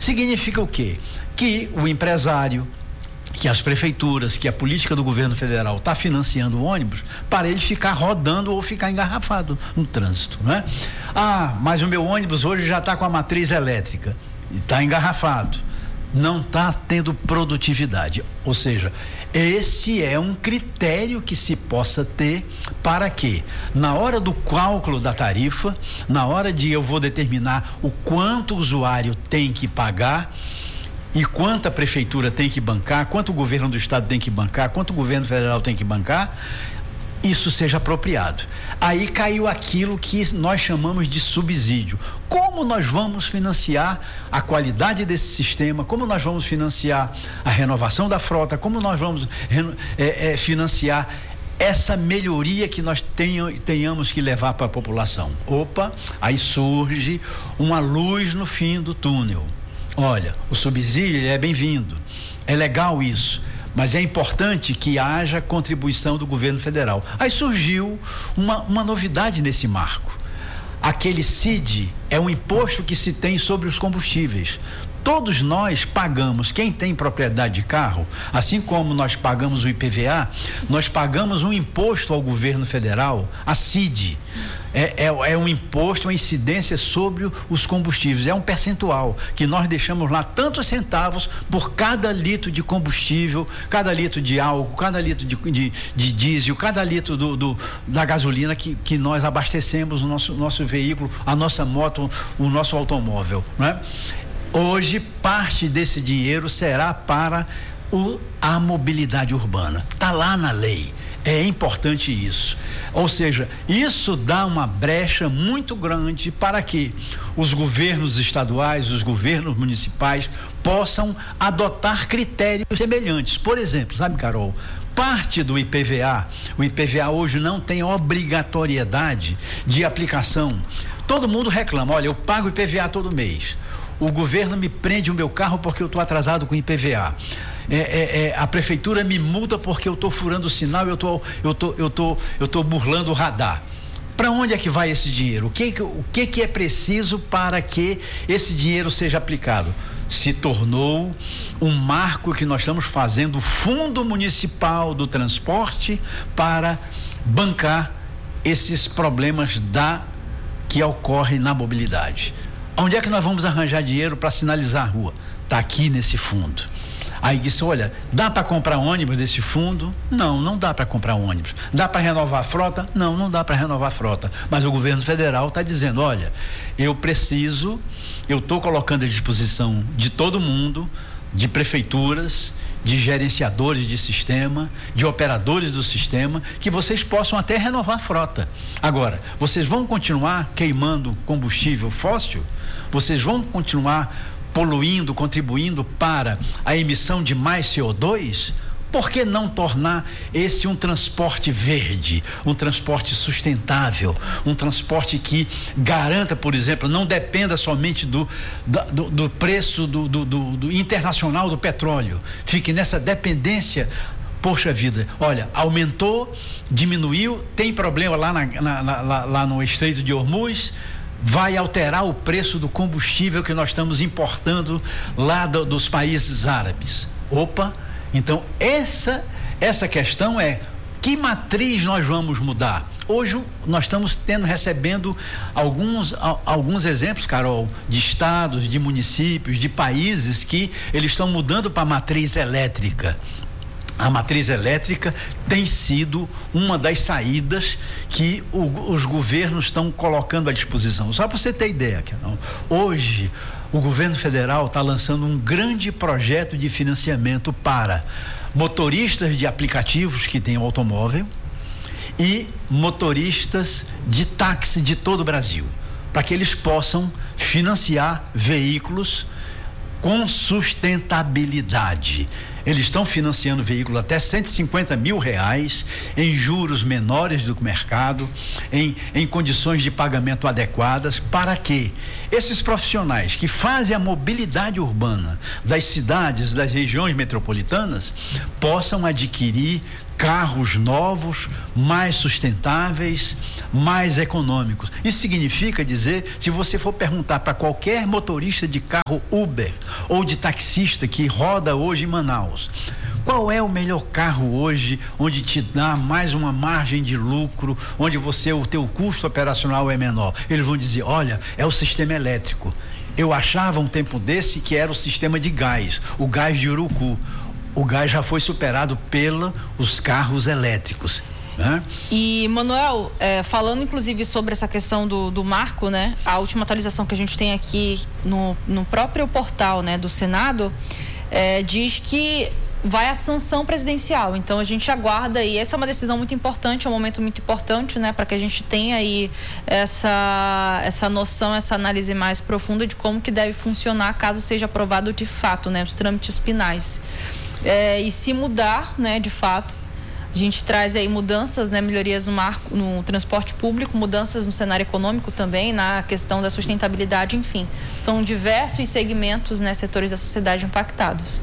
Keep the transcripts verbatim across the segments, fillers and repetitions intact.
Significa o quê? Que o empresário, que as prefeituras, que a política do governo federal está financiando o ônibus para ele ficar rodando ou ficar engarrafado no trânsito, né? Ah, mas o meu ônibus hoje já está com a matriz elétrica e está engarrafado, não está tendo produtividade. Ou seja, esse é um critério que se possa ter para que, na hora do cálculo da tarifa, na hora de eu vou determinar o quanto o usuário tem que pagar e quanto a prefeitura tem que bancar, quanto o governo do estado tem que bancar, quanto o governo federal tem que bancar, isso seja apropriado. Aí caiu aquilo que nós chamamos de subsídio. Como nós vamos financiar a qualidade desse sistema, como nós vamos financiar a renovação da frota, como nós vamos é, é, financiar essa melhoria que nós tenha, tenhamos que levar para a população. Opa, aí surge uma luz no fim do túnel. Olha, o subsídio é bem-vindo, é legal isso, mas é importante que haja contribuição do governo federal. Aí surgiu uma, uma novidade nesse marco. Aquele C I D é um imposto que se tem sobre os combustíveis. Todos nós pagamos, quem tem propriedade de carro, assim como nós pagamos o I P V A, nós pagamos um imposto ao governo federal, a C I D. É, é, é um imposto, uma incidência sobre os combustíveis, é um percentual que nós deixamos lá tantos centavos por cada litro de combustível, cada litro de álcool, cada litro de, de, de diesel, cada litro do, do, da gasolina que, que nós abastecemos o nosso, nosso veículo, a nossa moto, o nosso automóvel, né? Hoje, parte desse dinheiro será para o, a mobilidade urbana. Está lá na lei. É importante isso. Ou seja, isso dá uma brecha muito grande para que os governos estaduais, os governos municipais possam adotar critérios semelhantes. Por exemplo, sabe, Carol? Parte do I P V A, o I P V A hoje não tem obrigatoriedade de aplicação. Todo mundo reclama, olha, eu pago I P V A todo mês. O governo me prende o meu carro porque eu estou atrasado com I P V A. É, é, é, a prefeitura me multa porque eu estou furando o sinal, eu tô, eu tô, eu tô, eu tô burlando o radar. Para onde é que vai esse dinheiro? O que, o que que é preciso para que esse dinheiro seja aplicado? Se tornou um marco que nós estamos fazendo, o Fundo Municipal do Transporte, para bancar esses problemas da, que ocorrem na mobilidade. Onde é que nós vamos arranjar dinheiro para sinalizar a rua? Está aqui nesse fundo. Aí disse, olha, dá para comprar ônibus desse fundo? Não, não dá para comprar ônibus. Dá para renovar a frota? Não, não dá para renovar a frota. Mas o governo federal está dizendo, olha, eu preciso, eu estou colocando à disposição de todo mundo, de prefeituras, de gerenciadores de sistema, de operadores do sistema, que vocês possam até renovar a frota. Agora, vocês vão continuar queimando combustível fóssil? Vocês vão continuar poluindo, contribuindo para a emissão de mais C O dois? Por que não tornar esse um transporte verde, um transporte sustentável, um transporte que garanta, por exemplo, não dependa somente do, do, do preço do, do, do, do internacional do petróleo, fique nessa dependência. Poxa vida, olha, aumentou, diminuiu, tem problema lá, na, na, na, lá, lá no Estreito de Hormuz, vai alterar o preço do combustível que nós estamos importando lá do, dos países árabes. Opa! Então, essa, essa questão é, que matriz nós vamos mudar? Hoje, nós estamos tendo, recebendo alguns, alguns exemplos, Carol, de estados, de municípios, de países que eles estão mudando para a matriz elétrica. A matriz elétrica tem sido uma das saídas que o, os governos estão colocando à disposição. Só para você ter ideia, Carol, hoje o governo federal está lançando um grande projeto de financiamento para motoristas de aplicativos que têm automóvel e motoristas de táxi de todo o Brasil, para que eles possam financiar veículos com sustentabilidade. Eles estão financiando veículo até cento e cinquenta mil reais, em juros menores do que o mercado, em, em condições de pagamento adequadas, para que esses profissionais que fazem a mobilidade urbana das cidades, das regiões metropolitanas, possam adquirir carros novos, mais sustentáveis, mais econômicos. Isso significa dizer, se você for perguntar para qualquer motorista de carro Uber ou de taxista que roda hoje em Manaus, qual é o melhor carro hoje, onde te dá mais uma margem de lucro, onde você, o teu custo operacional é menor? Eles vão dizer, olha, é o sistema elétrico. Eu achava um tempo desse que era o sistema de gás, o gás de Urucu. O gás já foi superado pelos carros elétricos, né? E, Manuel, é, falando inclusive sobre essa questão do, do marco, né? A última atualização que a gente tem aqui no, no próprio portal, né, do Senado, é, diz que vai a sanção presidencial. Então a gente aguarda, e essa é uma decisão muito importante, é um momento muito importante, né, para que a gente tenha aí essa, essa noção, essa análise mais profunda de como que deve funcionar caso seja aprovado de fato, né, os trâmites finais. É, e se mudar, né, de fato, a gente traz aí mudanças, né, melhorias no marco, no transporte público, mudanças no cenário econômico também, na questão da sustentabilidade, enfim, são diversos segmentos, né, setores da sociedade impactados.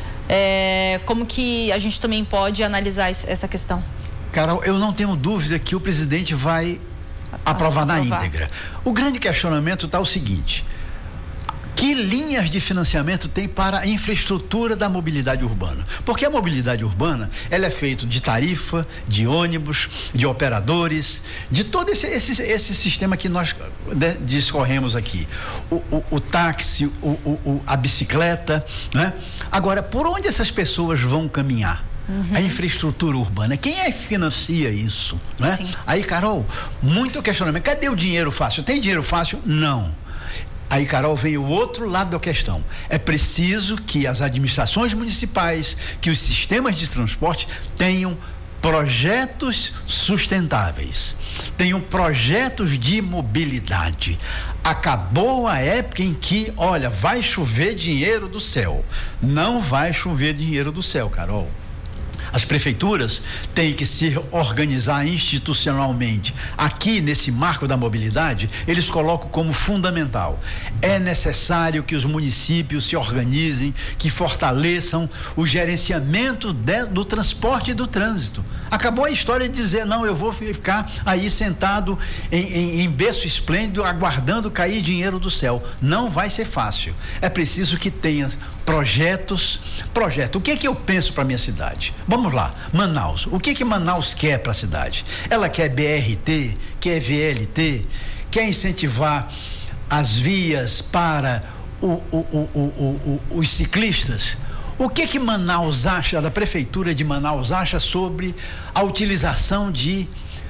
É, como que a gente também pode analisar essa questão? Carol, eu não tenho dúvida que o presidente vai aprovar na íntegra. O grande questionamento está o seguinte: que linhas de financiamento tem para a infraestrutura da mobilidade urbana? Porque a mobilidade urbana, ela é feita de tarifa, de ônibus, de operadores, de todo esse, esse, esse sistema que nós discorremos aqui. O, o, o táxi, o, o, a bicicleta, né? Agora, por onde essas pessoas vão caminhar? Uhum. A infraestrutura urbana, quem é que financia isso, né? Sim. Aí, Carol, muito questionamento. Cadê o dinheiro fácil? Tem dinheiro fácil? Não. Aí, Carol, vem o outro lado da questão. É preciso que as administrações municipais, que os sistemas de transporte tenham projetos sustentáveis, tenham projetos de mobilidade. Acabou a época em que, olha, vai chover dinheiro do céu. Não vai chover dinheiro do céu, Carol. As prefeituras têm que se organizar institucionalmente. Aqui, nesse marco da mobilidade, eles colocam como fundamental: é necessário que os municípios se organizem, que fortaleçam o gerenciamento de, do transporte e do trânsito. Acabou a história de dizer, não, eu vou ficar aí sentado em, em, em berço esplêndido, aguardando cair dinheiro do céu. Não vai ser fácil. É preciso que tenha projetos. Projeto. O que é que eu penso para minha cidade? Vamos lá, Manaus. O que que Manaus quer para a cidade? Ela quer B R T, quer V L T, quer incentivar as vias para o, o, o, o, o, os ciclistas? O que que Manaus acha, da prefeitura de Manaus acha sobre a utilização de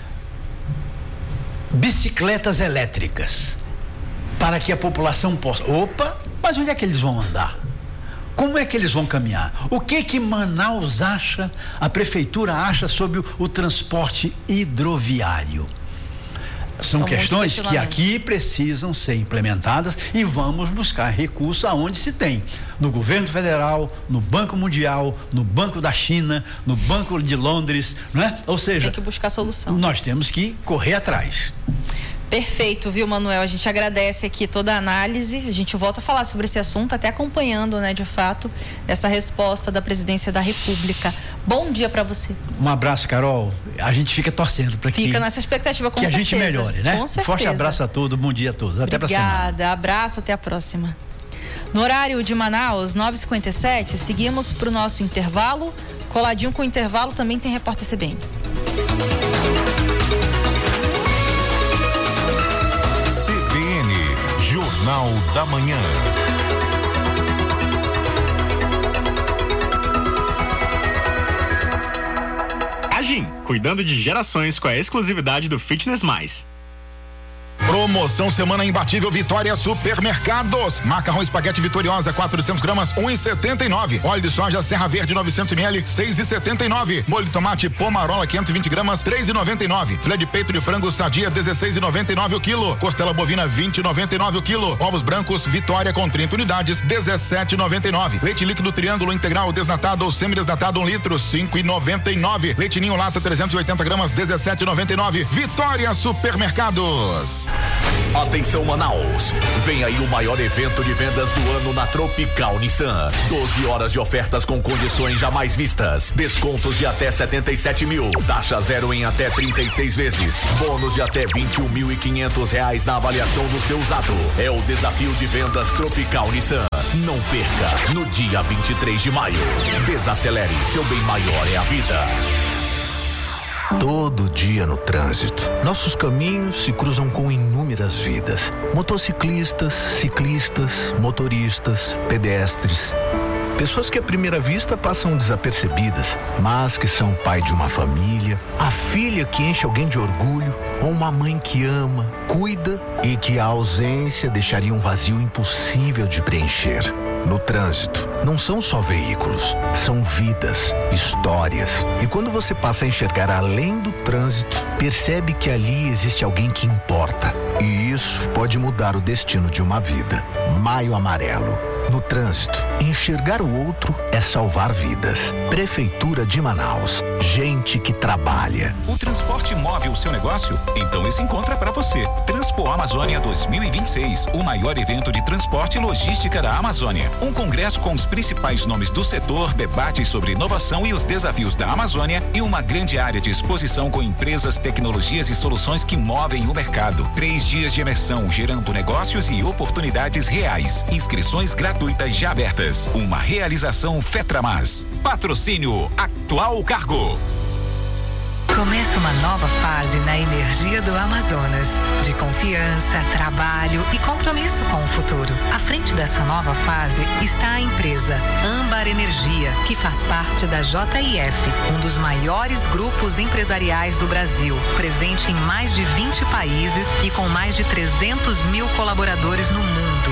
bicicletas elétricas para que a população possa... Opa, mas onde é que eles vão andar? Como é que eles vão caminhar? O que que Manaus acha, a prefeitura acha sobre o, o transporte hidroviário? São, São questões que aqui precisam ser implementadas e vamos buscar recursos aonde se tem. No governo federal, no Banco Mundial, no Banco da China, no Banco de Londres, não é? Ou seja, tem que buscar solução. Nós temos que correr atrás. Perfeito, viu, Manuel? A gente agradece aqui toda a análise. A gente volta a falar sobre esse assunto, até acompanhando, né, de fato, essa resposta da Presidência da República. Bom dia para você. Um abraço, Carol. A gente fica torcendo para que fica nessa expectativa, com que certeza. a gente melhore, né? Com certeza. Forte abraço a todos, bom dia a todos. Até para semana. Obrigada, abraço, até a próxima. No horário de Manaus, nove e cinquenta e sete, seguimos para o nosso intervalo. Coladinho com o intervalo também tem Repórter C B N. Jornal da Manhã. Agim, cuidando de gerações com a exclusividade do Fitness Mais. Promo Promoção Semana Imbatível Vitória Supermercados. Macarrão espaguete Vitoriosa quatrocentos gramas, um e setenta e nove. Óleo de soja Serra Verde novecentos mililitros, seis e setenta e nove. Molho de tomate Pomarola quinhentos e vinte gramas, três e noventa e nove. Filé de peito de frango Sadia dezesseis e noventa e nove o quilo. Costela bovina vinte e noventa e nove o quilo. Ovos brancos Vitória com trinta unidades, dezessete e noventa e nove. Leite líquido Triângulo integral desnatado ou semidesnatado um litro, cinco e noventa e nove. Leite Ninho lata trezentos e oitenta gramas, dezessete e noventa e nove. Vitória Supermercados. Atenção Manaus, vem aí o maior evento de vendas do ano na Tropical Nissan. doze horas de ofertas com condições jamais vistas. Descontos de até setenta e sete mil. Taxa zero em até trinta e seis vezes. Bônus de até vinte e um mil e quinhentos reais na avaliação do seu usado. É o desafio de vendas Tropical Nissan. Não perca, no dia vinte e três de maio. Desacelere, seu bem maior é a vida. Todo dia no trânsito, nossos caminhos se cruzam com inúmeras vidas. Motociclistas, ciclistas, motoristas, pedestres. Pessoas que à primeira vista passam desapercebidas, mas que são pai de uma família, a filha que enche alguém de orgulho, ou uma mãe que ama, cuida e que a ausência deixaria um vazio impossível de preencher. No trânsito, não são só veículos, são vidas, histórias. E quando você passa a enxergar além do trânsito, percebe que ali existe alguém que importa. E isso pode mudar o destino de uma vida. Maio Amarelo. No trânsito, enxergar o outro é salvar vidas. Prefeitura de Manaus. Gente que trabalha. O transporte move o seu negócio? Então esse encontro é para você. Transpo Amazônia dois mil e vinte e seis, o maior evento de transporte e logística da Amazônia. Um congresso com os principais nomes do setor, debates sobre inovação e os desafios da Amazônia e uma grande área de exposição com empresas, tecnologias e soluções que movem o mercado. Três dias de imersão, gerando negócios e oportunidades reais. Inscrições gratuitas já abertas. Uma realização Fetramas. Patrocínio Atual Cargo. Começa uma nova fase na energia do Amazonas, de confiança, trabalho e compromisso com o futuro. À frente dessa nova fase está a empresa Âmbar Energia, que faz parte da J I F, um dos maiores grupos empresariais do Brasil, presente em mais de vinte países e com mais de trezentos mil colaboradores no mundo.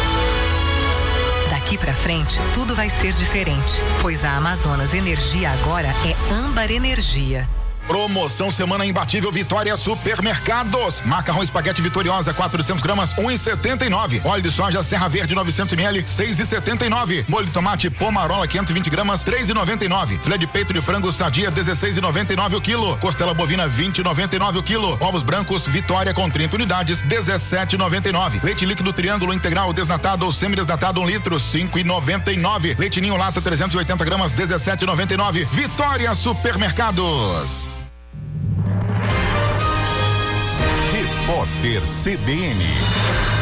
Daqui pra frente, tudo vai ser diferente, pois a Amazonas Energia agora é Âmbar Energia. Promoção Semana Imbatível Vitória Supermercados. Macarrão espaguete Vitoriosa quatrocentos gramas, um e setenta e nove. Óleo de soja Serra Verde novecentos mililitros, seis e setenta e nove. Molho de tomate Pomarola quinhentos e vinte gramas, três e noventa e nove. Filé de peito de frango Sadia dezesseis e noventa e nove o quilo. Costela bovina vinte e noventa e nove o quilo. Ovos brancos Vitória com trinta unidades, dezessete e noventa e nove. Leite líquido Triângulo integral desnatado ou semidesnatado um litro, cinco e noventa e nove. Leite Ninho lata trezentos e oitenta gramas, dezessete e noventa e nove. Vitória Supermercados. Repórter C B N.